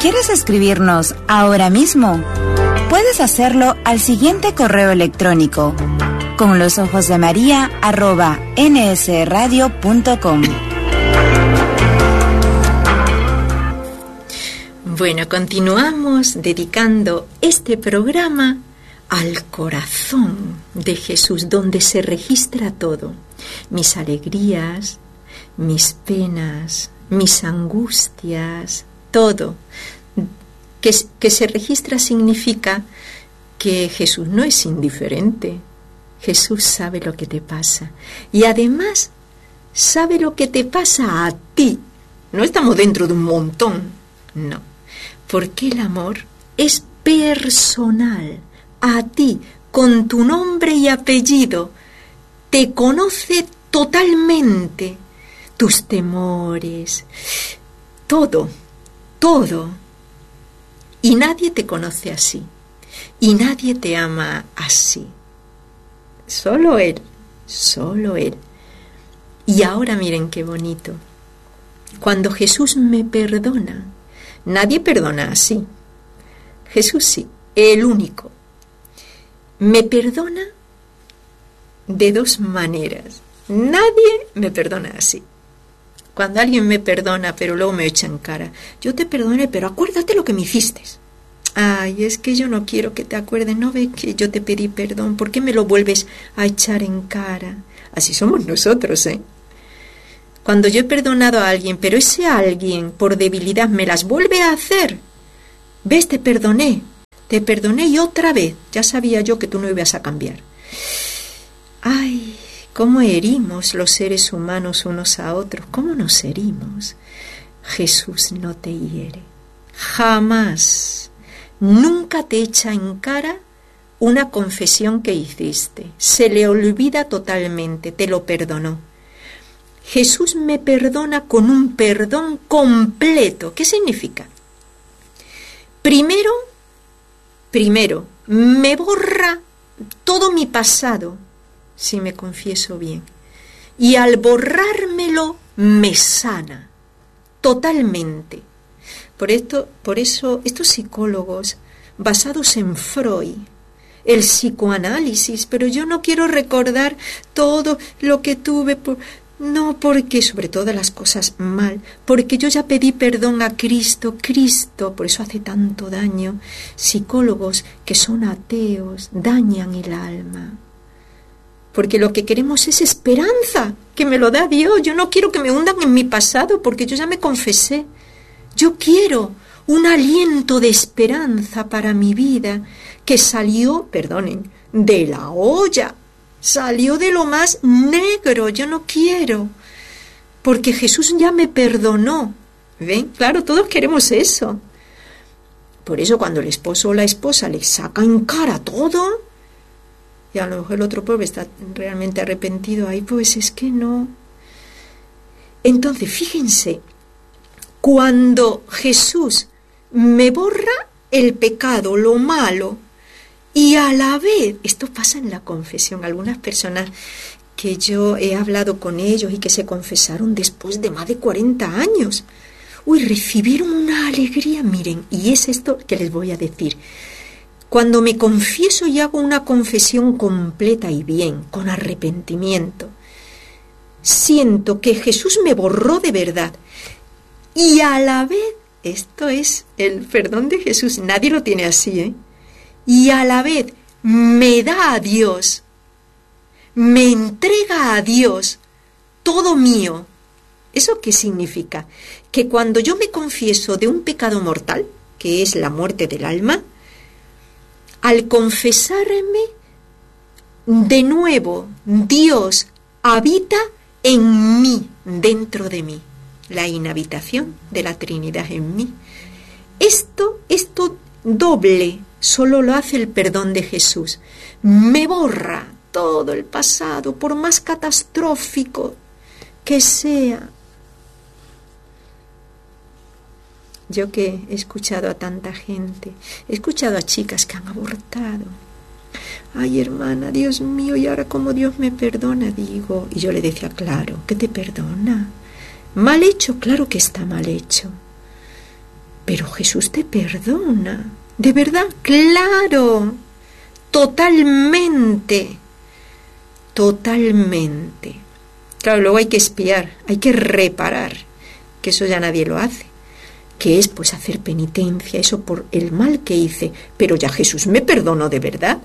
¿Quieres escribirnos ahora mismo? Puedes hacerlo al siguiente correo electrónico: conlosojosdemaria@nsradio.com. Bueno, continuamos dedicando este programa al corazón de Jesús, donde se registra todo: mis alegrías, mis penas, mis angustias, todo. Que se registra significa que Jesús no es indiferente. Jesús sabe lo que te pasa. Y además sabe lo que te pasa a ti. No estamos dentro de un montón, no. Porque el amor es personal, a ti, con tu nombre y apellido. Te conoce totalmente, tus temores, todo, todo. Y nadie te conoce así, y nadie te ama así. Solo Él, solo Él. Y ahora miren qué bonito. Cuando Jesús me perdona, nadie perdona así. Jesús sí, el único. Me perdona de dos maneras. Nadie me perdona así. Cuando alguien me perdona, pero luego me echa en cara: yo te perdoné, pero acuérdate lo que me hiciste. Ay, es que yo no quiero que te acuerdes. ¿No ves que yo te pedí perdón? ¿Por qué me lo vuelves a echar en cara? Así somos nosotros, ¿eh? Cuando yo he perdonado a alguien, pero ese alguien, por debilidad, me las vuelve a hacer. ¿Ves? Te perdoné y otra vez. Ya sabía yo que tú no ibas a cambiar. Ay, cómo herimos los seres humanos unos a otros. ¿Cómo nos herimos? Jesús no te hiere. Jamás. Nunca te echa en cara una confesión que hiciste. Se le olvida totalmente. Te lo perdonó. Jesús me perdona con un perdón completo. ¿Qué significa? Primero, me borra todo mi pasado, si me confieso bien. Y al borrármelo, me sana totalmente. Por eso, estos psicólogos basados en Freud, el psicoanálisis, pero yo no quiero recordar todo lo que tuve, no, porque sobre todas las cosas mal, porque yo ya pedí perdón a Cristo, por eso hace tanto daño. Psicólogos que son ateos dañan el alma. Porque lo que queremos es esperanza, que me lo da Dios. Yo no quiero que me hundan en mi pasado, porque yo ya me confesé. Yo quiero un aliento de esperanza para mi vida, que salió, perdonen, de la olla, salió de lo más negro. Yo no quiero, porque Jesús ya me perdonó. ¿Ven? Claro, todos queremos eso. Por eso cuando el esposo o la esposa le saca en cara todo, y a lo mejor el otro pobre está realmente arrepentido, ay, pues es que no. Entonces, fíjense, cuando Jesús me borra el pecado, lo malo, y a la vez, esto pasa en la confesión, algunas personas que yo he hablado con ellos y que se confesaron después de más de 40 años, recibieron una alegría, miren, y es esto que les voy a decir. Cuando me confieso y hago una confesión completa y bien, con arrepentimiento, siento que Jesús me borró de verdad. Y a la vez, esto es el perdón de Jesús, nadie lo tiene así, ¿eh? Y a la vez me da a Dios, me entrega a Dios todo mío. ¿Eso qué significa? Que cuando yo me confieso de un pecado mortal, que es la muerte del alma, al confesarme, de nuevo, Dios habita en mí, dentro de mí. La inhabitación de la Trinidad en mí. Esto doble solo lo hace el perdón de Jesús. Me borra todo el pasado, por más catastrófico que sea. Yo que he escuchado a tanta gente, he escuchado a chicas que han abortado. Ay, hermana, Dios mío, y ahora cómo Dios me perdona, digo. Y yo le decía, claro, que te perdona. Mal hecho, claro que está mal hecho. Pero Jesús te perdona. ¿De verdad? Claro. Totalmente. Totalmente. Claro, luego hay que expiar, hay que reparar, que eso ya nadie lo hace. Que es pues hacer penitencia, eso por el mal que hice. Pero ya Jesús me perdonó de verdad.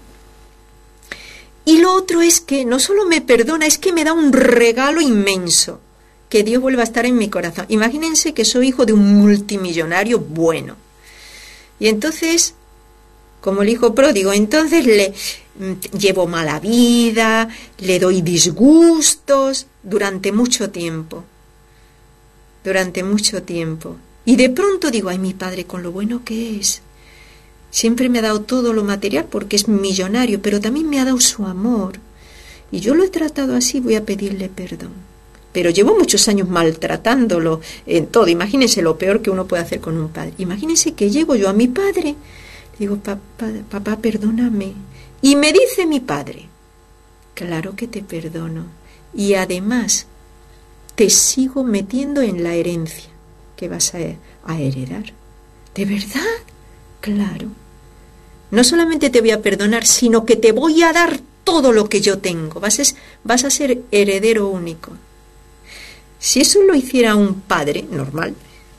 Y lo otro es que no solo me perdona, es que me da un regalo inmenso. Que Dios vuelva a estar en mi corazón. Imagínense que soy hijo de un multimillonario bueno. Y entonces, como el hijo pródigo, entonces le llevo mala vida, le doy disgustos durante mucho tiempo. Durante mucho tiempo. Y de pronto digo, ay, mi padre, con lo bueno que es. Siempre me ha dado todo lo material porque es millonario, pero también me ha dado su amor. Y yo lo he tratado así, voy a pedirle perdón. Pero llevo muchos años maltratándolo en todo. Imagínense lo peor que uno puede hacer con un padre. Imagínense que llego yo a mi padre, digo, papá, perdóname. Y me dice mi padre, claro que te perdono. Y además, te sigo metiendo en la herencia que vas a heredar. ¿De verdad? Claro. No solamente te voy a perdonar, sino que te voy a dar todo lo que yo tengo. Vas a ser heredero único. Si eso lo hiciera un padre normal,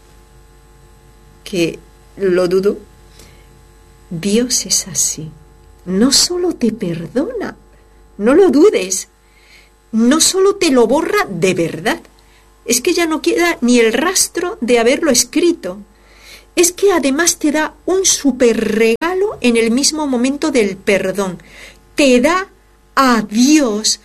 que lo dudo, Dios es así. No solo te perdona, no lo dudes, no solo te lo borra de verdad, es que ya no queda ni el rastro de haberlo escrito. Es que además te da un súper regalo en el mismo momento del perdón. Te da a Dios.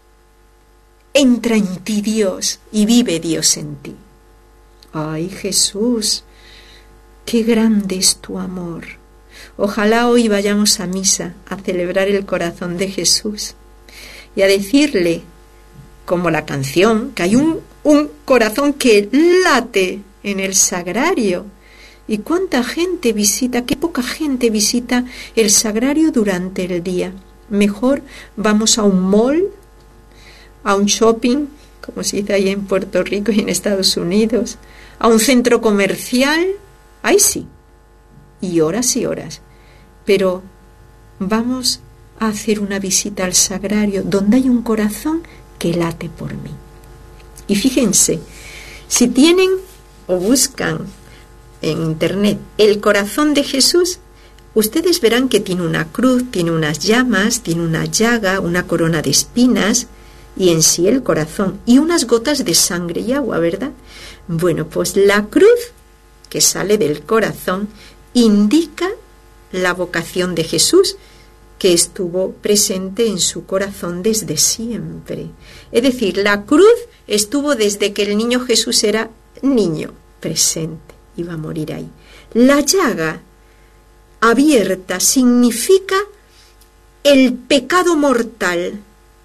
Entra en ti Dios y vive Dios en ti. Ay, Jesús, qué grande es tu amor. Ojalá hoy vayamos a misa a celebrar el corazón de Jesús y a decirle, como la canción, que hay un corazón que late en el sagrario. ¿Y cuánta gente visita, qué poca gente visita el sagrario durante el día? Mejor vamos a un mall, a un shopping, como se dice ahí en Puerto Rico y en Estados Unidos, a un centro comercial, ahí sí, y horas, pero vamos a hacer una visita al sagrario donde hay un corazón que late por mí. Y fíjense, si tienen o buscan en internet el corazón de Jesús, ustedes verán que tiene una cruz, tiene unas llamas, tiene una llaga, una corona de espinas y en sí el corazón y unas gotas de sangre y agua, ¿verdad? Bueno, pues la cruz que sale del corazón indica la vocación de Jesús, que estuvo presente en su corazón desde siempre. Es decir, la cruz estuvo desde que el niño Jesús era niño, presente, iba a morir ahí. La llaga abierta significa el pecado mortal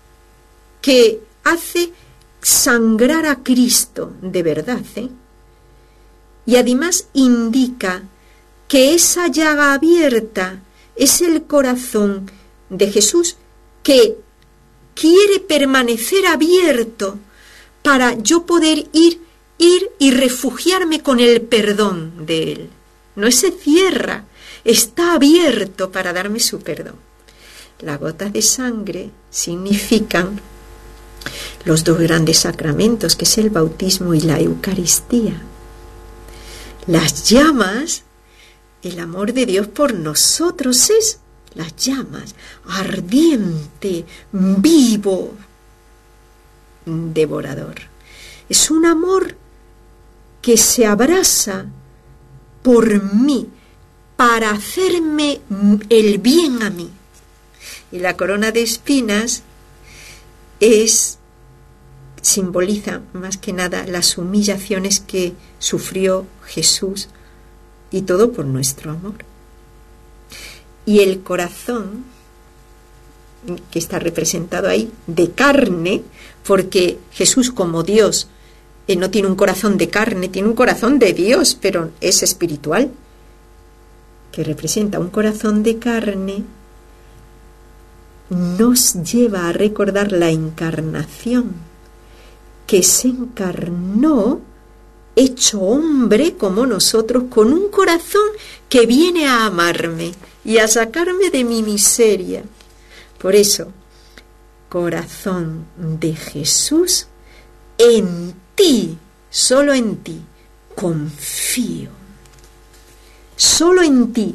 que hace sangrar a Cristo de verdad, Y además indica que esa llaga abierta es el corazón de Jesús que quiere permanecer abierto para yo poder ir y refugiarme con el perdón de Él. No se cierra, está abierto para darme su perdón. Las gotas de sangre significan los dos grandes sacramentos, que es el bautismo y la Eucaristía. Las llamas, el amor de Dios por nosotros es las llamas, ardiente, vivo, devorador. Es un amor que se abraza por mí, para hacerme el bien a mí. Y la corona de espinas simboliza más que nada las humillaciones que sufrió Jesús, y todo por nuestro amor. Y el corazón, que está representado ahí, de carne, porque Jesús como Dios no tiene un corazón de carne, tiene un corazón de Dios, pero es espiritual, que representa un corazón de carne, nos lleva a recordar la encarnación, que se encarnó hecho hombre como nosotros, con un corazón que viene a amarme y a sacarme de mi miseria. Por eso, corazón de Jesús, en ti, solo en ti, confío. Solo en ti,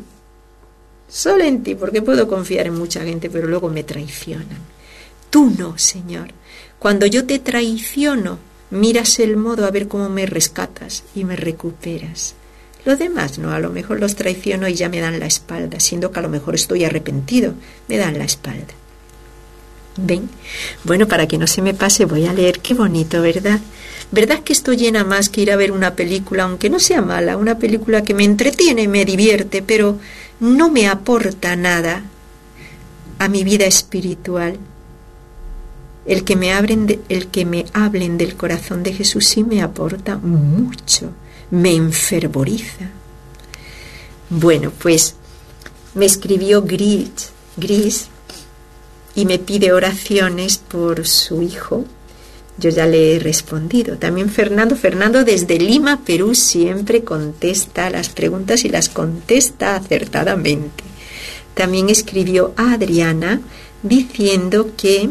porque puedo confiar en mucha gente, pero luego me traicionan. Tú no, Señor. Cuando yo te traiciono, miras el modo a ver cómo me rescatas y me recuperas. Los demás no, a lo mejor los traiciono y ya me dan la espalda, siendo que a lo mejor estoy arrepentido, me dan la espalda. ¿Ven? Bueno, para que no se me pase voy a leer, qué bonito, ¿verdad? ¿Verdad que esto llena más que ir a ver una película, aunque no sea mala, una película que me entretiene y me divierte, pero no me aporta nada a mi vida espiritual? El que me hablen del corazón de Jesús sí me aporta mucho, me enfervoriza. Bueno, pues me escribió Gris y me pide oraciones por su hijo. Yo ya le he respondido. También Fernando desde Lima, Perú, siempre contesta las preguntas y las contesta acertadamente. También escribió a Adriana diciendo que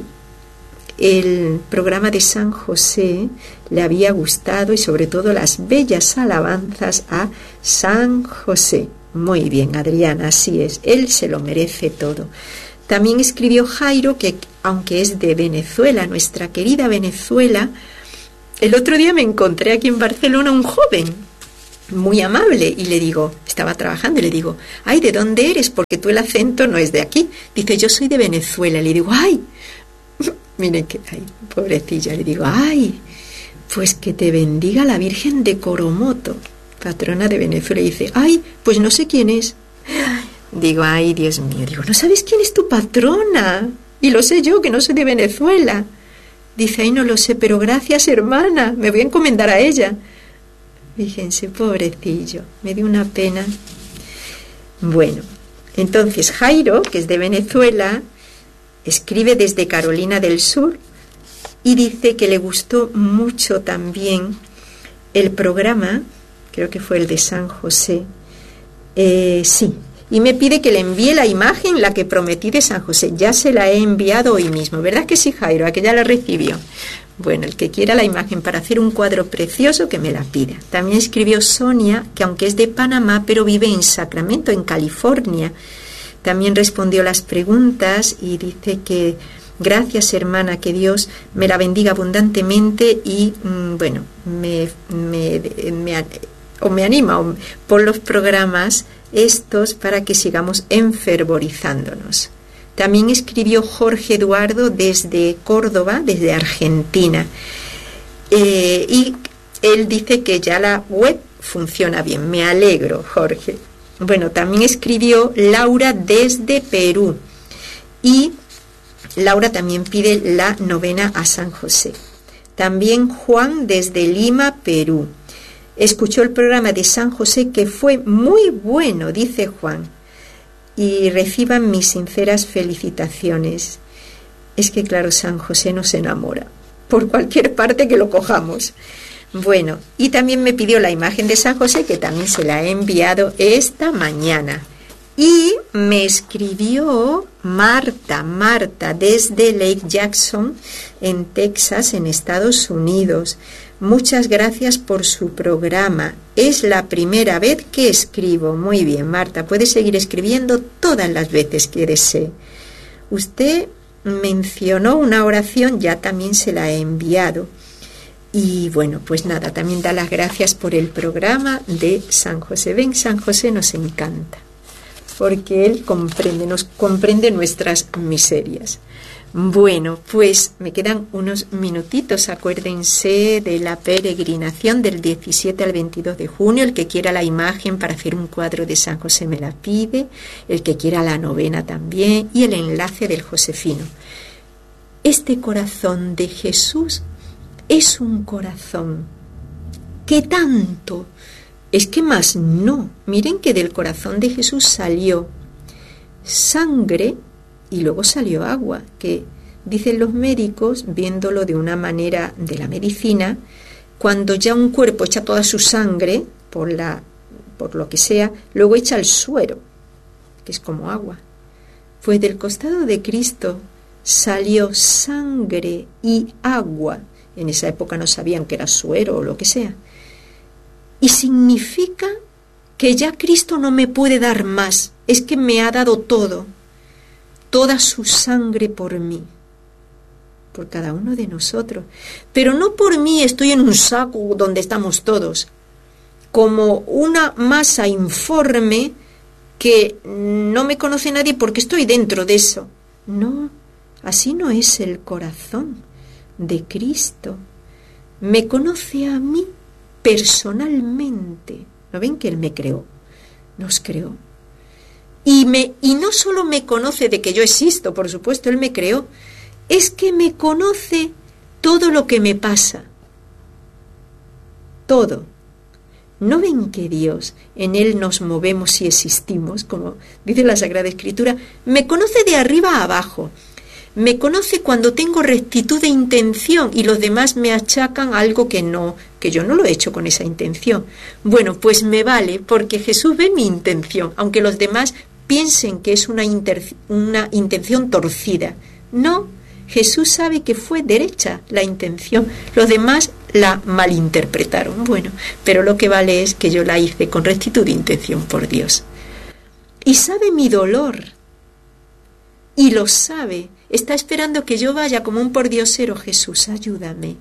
el programa de San José le había gustado y sobre todo las bellas alabanzas a San José. Muy bien, Adriana, así es, él se lo merece todo. También escribió Jairo, que aunque es de Venezuela, nuestra querida Venezuela, el otro día me encontré aquí en Barcelona un joven muy amable y le digo, estaba trabajando y le digo, ay, ¿de dónde eres? Porque tú el acento no es de aquí. Dice, yo soy de Venezuela. Le digo, ay, miren que, ay, pobrecilla, le digo, ay, pues que te bendiga la Virgen de Coromoto, patrona de Venezuela. Y dice, ay, pues no sé quién es. Digo, ay, Dios mío, digo, ¿no sabes quién es tu patrona? Y lo sé yo, que no soy de Venezuela. Dice, ay, no lo sé, pero gracias, hermana, me voy a encomendar a ella. Fíjense, pobrecillo, me dio una pena. Bueno, entonces Jairo, que es de Venezuela, escribe desde Carolina del Sur y dice que le gustó mucho también el programa, creo que fue el de San José, sí, y me pide que le envíe la imagen, la que prometí de San José. Ya se la he enviado hoy mismo, ¿verdad que sí, Jairo? ¿A que ya la recibió? Bueno, el que quiera la imagen para hacer un cuadro precioso, que me la pida. También escribió Sonia, que aunque es de Panamá, pero vive en Sacramento, en California. También respondió las preguntas y dice que gracias, hermana, que Dios me la bendiga abundantemente y, bueno, me anima por los programas estos para que sigamos enfervorizándonos. También escribió Jorge Eduardo desde Córdoba, desde Argentina, y él dice que ya la web funciona bien. Me alegro, Jorge. Bueno, también escribió Laura desde Perú y Laura también pide la novena a San José. También Juan desde Lima, Perú. Escuchó el programa de San José que fue muy bueno, dice Juan, y reciban mis sinceras felicitaciones. Es que claro, San José nos enamora, por cualquier parte que lo cojamos. Bueno, y también me pidió la imagen de San José, que también se la he enviado esta mañana. Y me escribió Marta desde Lake Jackson, en Texas, en Estados Unidos. Muchas gracias por su programa. Es la primera vez que escribo. Muy bien, Marta, puede seguir escribiendo todas las veces que desee. Usted mencionó una oración, ya también se la he enviado. Y bueno, pues nada, también da las gracias por el programa de San José. Ven, San José nos encanta, porque él nos comprende nuestras miserias. Bueno, pues me quedan unos minutitos. Acuérdense de la peregrinación del 17 al 22 de junio. El que quiera la imagen para hacer un cuadro de San José me la pide. El que quiera la novena también. Y el enlace del Josefino. Este corazón de Jesús es un corazón que tanto, es que más no. Miren que del corazón de Jesús salió sangre y luego salió agua, que dicen los médicos, viéndolo de una manera de la medicina, cuando ya un cuerpo echa toda su sangre, por lo que sea, luego echa el suero, que es como agua. Pues del costado de Cristo salió sangre y agua. En esa época no sabían que era suero o lo que sea. Y significa que ya Cristo no me puede dar más, es que me ha dado todo, toda su sangre por mí, por cada uno de nosotros. Pero no por mí estoy en un saco donde estamos todos, como una masa informe que no me conoce nadie porque estoy dentro de eso. No, así no es el corazón de Cristo. Me conoce a mí personalmente. ¿No ven que Él me creó? Nos creó. Y no solo me conoce de que yo existo, por supuesto, Él me creó, es que me conoce todo lo que me pasa. Todo. ¿No ven que Dios, en Él nos movemos y existimos? Como dice la Sagrada Escritura, me conoce de arriba a abajo. Me conoce cuando tengo rectitud de intención y los demás me achacan algo que yo no lo he hecho con esa intención. Bueno, pues me vale porque Jesús ve mi intención, aunque los demás piensen que es una intención torcida. No, Jesús sabe que fue derecha la intención, los demás la malinterpretaron. Bueno, pero lo que vale es que yo la hice con rectitud de intención por Dios. Y sabe mi dolor, y lo sabe. Está esperando que yo vaya como un pordiosero. Jesús, ayúdame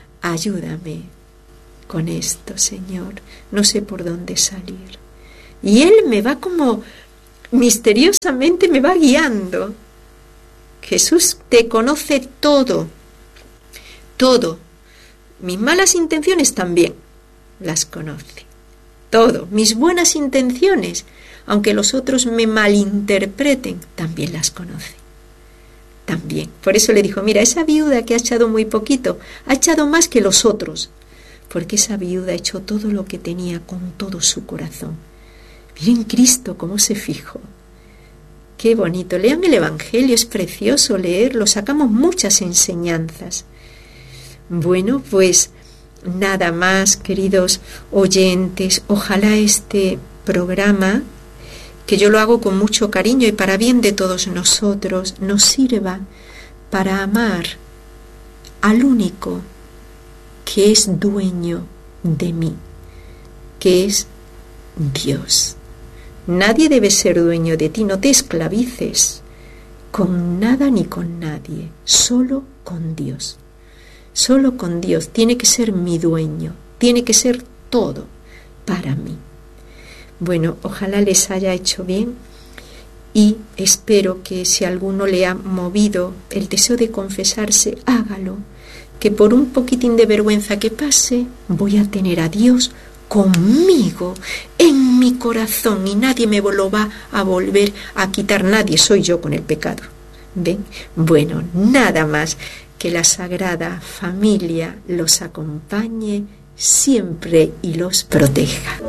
con esto, Señor. No sé por dónde salir. Y Él me va como misteriosamente me va guiando. Jesús te conoce todo, todo. Mis malas intenciones también las conoce. Todo. Mis buenas intenciones, aunque los otros me malinterpreten, también las conoce. También. Por eso le dijo, mira, esa viuda que ha echado muy poquito, ha echado más que los otros, porque esa viuda echó todo lo que tenía con todo su corazón. Miren Cristo cómo se fijó. Qué bonito. Lean el Evangelio, es precioso leerlo, sacamos muchas enseñanzas. Bueno, pues nada más, queridos oyentes, ojalá este programa, que yo lo hago con mucho cariño y para bien de todos nosotros, nos sirva para amar al único que es dueño de mí, que es Dios. Nadie debe ser dueño de ti, no te esclavices con nada ni con nadie, solo con Dios. Solo con Dios tiene que ser mi dueño, tiene que ser todo para mí. Bueno, ojalá les haya hecho bien y espero que si alguno le ha movido el deseo de confesarse, hágalo, que por un poquitín de vergüenza que pase, voy a tener a Dios conmigo, en mi corazón, y nadie me lo va a volver a quitar, nadie, soy yo con el pecado. ¿Ven? Bueno, nada más, que la Sagrada Familia los acompañe siempre y los proteja.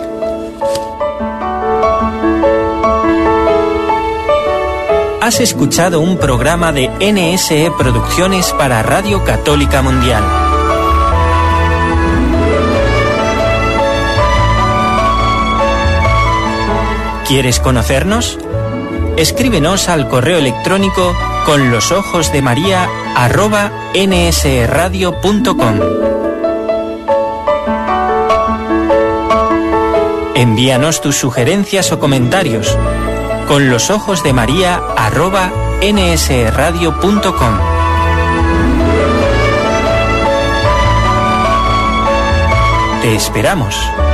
Has escuchado un programa de NSE Producciones para Radio Católica Mundial. ¿Quieres conocernos? Escríbenos al correo electrónico conlosojosdemaria@nsradio.com. Envíanos tus sugerencias o comentarios. conlosojosdemaria@nsradio.com. Te esperamos.